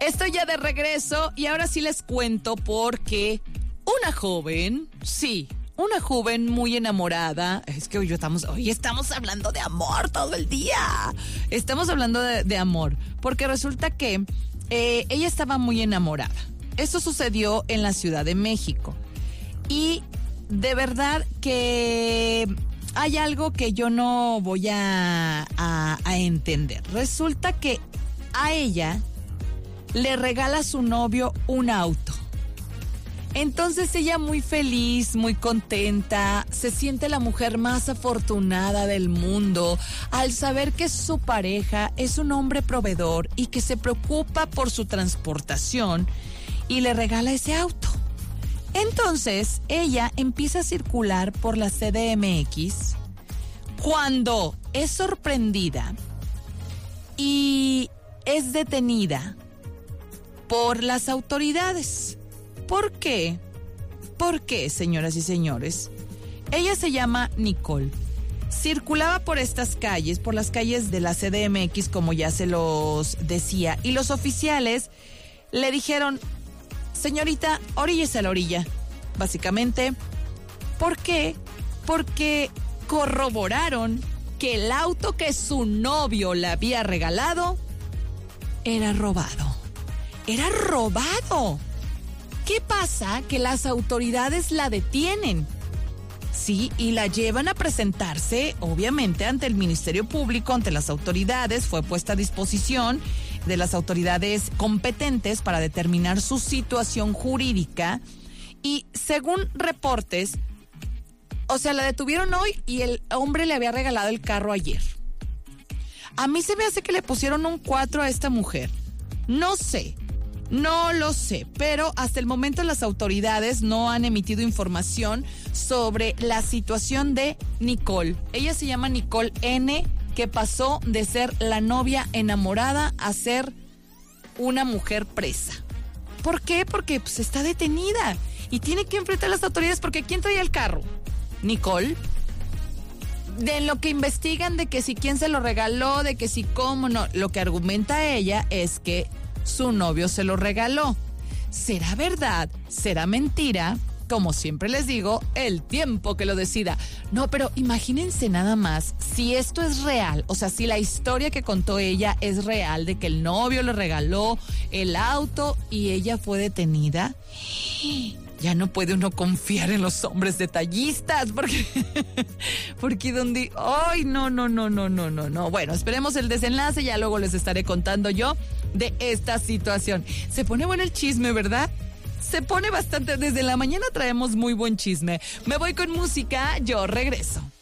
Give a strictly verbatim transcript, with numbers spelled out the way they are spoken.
Estoy ya de regreso y ahora sí les cuento por qué una joven, sí, una joven muy enamorada, es que hoy estamos, hoy estamos hablando de amor todo el día, estamos hablando de, de amor, porque resulta que eh, ella estaba muy enamorada. Esto sucedió en la Ciudad de México y de verdad que hay algo que yo no voy a, a, a entender. Resulta que a ella le regala a su novio un auto. Entonces ella muy feliz, muy contenta, se siente la mujer más afortunada del mundo al saber que su pareja es un hombre proveedor y que se preocupa por su transportación y le regala ese auto. Entonces ella empieza a circular por la C D M X cuando es sorprendida y es detenida por las autoridades. ¿Por qué? ¿Por qué, señoras y señores? Ella se llama Nicole. Circulaba por estas calles, por las calles de la C D M X, como ya se los decía, y los oficiales le dijeron: señorita, oríllese a la orilla, básicamente. ¿Por qué? Porque corroboraron que el auto que su novio le había regalado era robado. ¡Era robado! ¿Qué pasa? Que las autoridades la detienen. Sí, y la llevan a presentarse, obviamente, ante el Ministerio Público, ante las autoridades. Fue puesta a disposición de las autoridades competentes para determinar su situación jurídica. Y según reportes, o sea, la detuvieron hoy y el hombre le había regalado el carro ayer. A mí se me hace que le pusieron un cuatro a esta mujer. No sé. No lo sé, pero hasta el momento las autoridades no han emitido información sobre la situación de Nicole. Ella se llama Nicole N., que pasó de ser la novia enamorada a ser una mujer presa. ¿Por qué? Porque pues, está detenida y tiene que enfrentar a las autoridades, porque ¿quién traía el carro? Nicole. De lo que investigan, de que si quién se lo regaló, de que si cómo, no. Lo que argumenta ella es que su novio se lo regaló. ¿Será verdad? ¿Será mentira? Como siempre les digo, el tiempo que lo decida. No, pero imagínense nada más, si esto es real, o sea, si la historia que contó ella es real, de que el novio le regaló el auto y ella fue detenida, ya no puede uno confiar en los hombres detallistas, porque, porque donde, ay, no, no, no, no, no, no, no. Bueno, esperemos el desenlace, ya luego les estaré contando yo de esta situación. Se pone bueno el chisme, ¿verdad? Se pone bastante, desde la mañana traemos muy buen chisme. Me voy con música, yo regreso.